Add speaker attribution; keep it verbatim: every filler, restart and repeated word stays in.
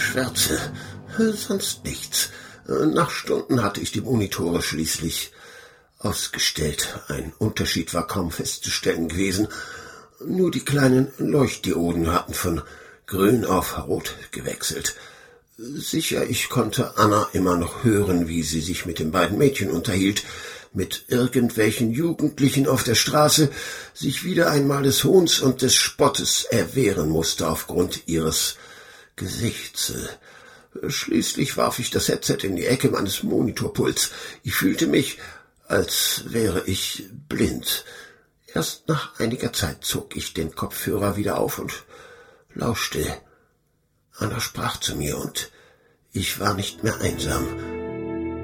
Speaker 1: Schwärze, sonst nichts. Nach Stunden hatte ich die Monitore schließlich ausgestellt. Ein Unterschied war kaum festzustellen gewesen. Nur die kleinen Leuchtdioden hatten von grün auf rot gewechselt. Sicher, ich konnte Anna immer noch hören, wie sie sich mit den beiden Mädchen unterhielt, mit irgendwelchen Jugendlichen auf der Straße, sich wieder einmal des Hohns und des Spottes erwehren musste aufgrund ihres Gesichts. Schließlich warf ich das Headset in die Ecke meines Monitorpults. Ich fühlte mich, als wäre ich blind. Erst nach einiger Zeit zog ich den Kopfhörer wieder auf und lauschte. Anna sprach zu mir, und ich war nicht mehr einsam.